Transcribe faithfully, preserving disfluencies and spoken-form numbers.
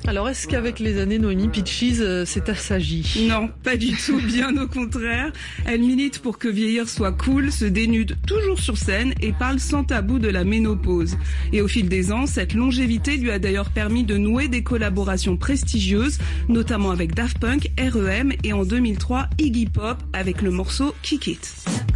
Alors, est-ce qu'avec les années, Noémie Peaches euh, s'est assagie? Non, pas du tout, bien au contraire. Elle milite pour que vieillir soit cool, se dénude toujours sur scène et parle sans tabou de la ménopause. Et au fil des ans, cette longévité lui a d'ailleurs permis de nouer des collaborations prestigieuses, notamment avec Daft Punk, R E M et en deux mille trois Iggy Pop avec le morceau Kick It.